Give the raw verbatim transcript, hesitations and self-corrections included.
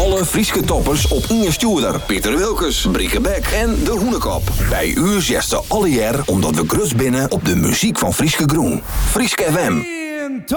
Alle Frieske toppers op Inge Stuurder, Pieter Wilkes, Brieke Beck en De Hoenekop. Bij u zesten alle jaar omdat we grus binnen op de muziek van Frieske Groen. Frieske F M.